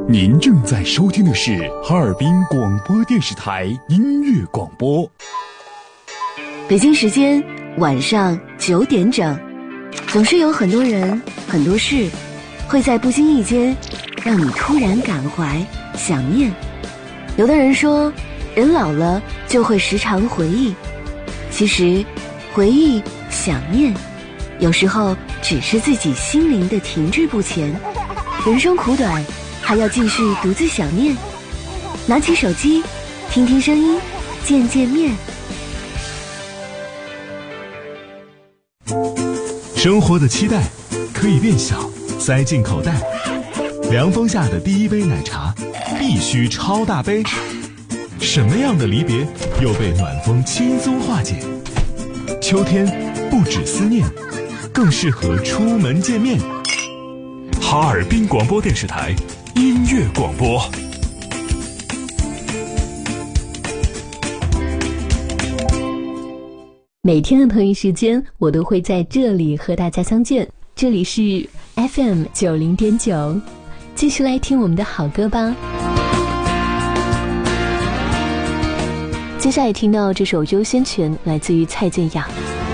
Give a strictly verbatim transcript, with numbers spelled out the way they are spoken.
您正在收听的是哈尔滨广播电视台音乐广播。 北京时间晚上九点整，总是有很多人、很多事，会在不经意间让你突然感怀、想念。有的人说，人老了就会时常回忆，其实回忆、想念，有时候只是自己心灵的停滞不前。人生苦短，还要继续独自想念。拿起手机，听听声音，见见面。 生活的期待可以变小，塞进口袋。凉风下的第一杯奶茶必须超大杯。什么样的离别又被暖风轻松化解？秋天不止思念，更适合出门见面。哈尔滨广播电视台音乐广播。 每天的同一时间，我都会在这里和大家相见。这里是 F M 九零点九，继续来听我们的好歌吧。接下来听到这首优先权来自于蔡健雅。